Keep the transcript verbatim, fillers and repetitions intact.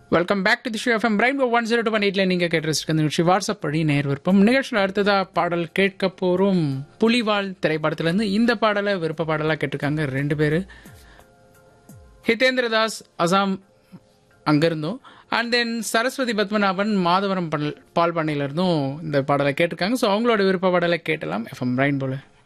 Welcome back to the show FM brain one zero two one எயிட்ல நீங்கள் கேட்டு நிகழ்ச்சி வாட்ஸ்அப் படி நேர் விருப்பம் நிகழ்ச்சியில் அடுத்ததாக பாடல் கேட்க போகிறோம். புலிவால் திரைப்படத்திலேருந்து இந்த பாடலை விருப்ப பாடலாக கேட்டிருக்காங்க ரெண்டு பேர், ஹிதேந்திரதாஸ் அசாம் அங்கிருந்தும் அண்ட் தென் சரஸ்வதி பத்மநாபன் மாதவரம் பால் பண்ணையிலிருந்தும் இந்த பாடலை கேட்டிருக்காங்க. ஸோ அவங்களோட விருப்ப பாடலை கேட்டலாம் எஃப்எம் பிரைன் போல.